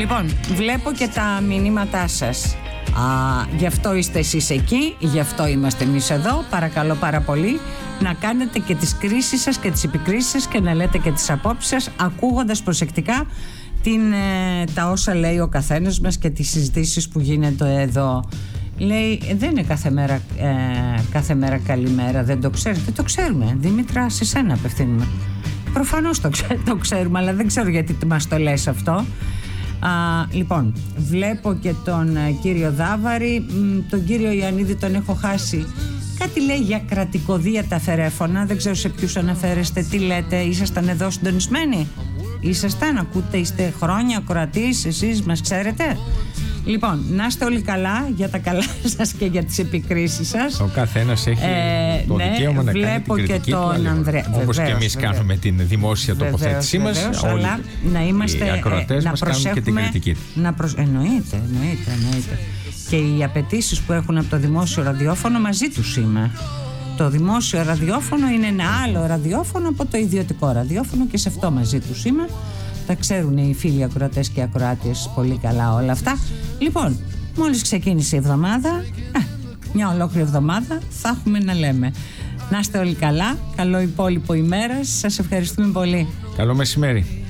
Λοιπόν, βλέπω και τα μηνύματά σας. Γι' αυτό είστε εσείς εκεί, γι' αυτό είμαστε εμείς εδώ. Παρακαλώ πάρα πολύ να κάνετε και τις κρίσεις σας και τις επικρίσεις σας και να λέτε και τις απόψεις σας, ακούγοντας προσεκτικά τα όσα λέει ο καθένας μας και τις συζητήσεις που γίνεται εδώ. Λέει, δεν είναι κάθε μέρα καλημέρα, δεν το ξέρετε. Δεν το ξέρουμε, Δήμητρα, σε σένα απευθύνουμε. Προφανώς το ξέρουμε, αλλά δεν ξέρω γιατί μας το λες αυτό. Λοιπόν, βλέπω και τον κύριο Δάβαρη, τον κύριο Ιωαννίδη τον έχω χάσει. Κάτι λέει για κρατικοδία τα φερέφωνα, δεν ξέρω σε ποιους αναφέρεστε, τι λέτε, ήσασταν εδώ συντονισμένοι? Ήσασταν, ακούτε, είστε χρόνια ακροατής, εσείς μας ξέρετε? Λοιπόν, να είστε όλοι καλά, για τα καλά σας και για τις επικρίσεις σας. Ο καθένας έχει το δικαίωμα να κάνει την κριτική του άλλου. Όπως και εμείς κάνουμε την δημόσια τοποθέτησή μας, όλοι οι ακροατές μας κάνουν και την κριτική. Εννοείται. Και οι απαιτήσεις που έχουν από το δημόσιο ραδιόφωνο, μαζί τους είμαι. Το δημόσιο ραδιόφωνο είναι ένα άλλο ραδιόφωνο από το ιδιωτικό ραδιόφωνο και σε αυτό μαζί τους είμαι. Τα ξέρουν οι φίλοι ακροατές και ακροάτες πολύ καλά όλα αυτά. Λοιπόν, μόλις ξεκίνησε η εβδομάδα, μια ολόκληρη εβδομάδα θα έχουμε να λέμε. Να είστε όλοι καλά, καλό υπόλοιπο ημέρας, σας ευχαριστούμε πολύ. Καλό μεσημέρι.